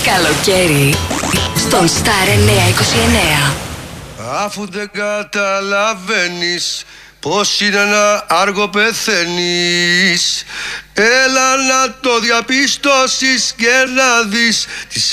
Καλοκαίρι στον Star 929. Αφού δεν καταλαβαίνεις πως είναι να άργο πεθαίνεις, έλα να το διαπιστώσεις και να δεις τις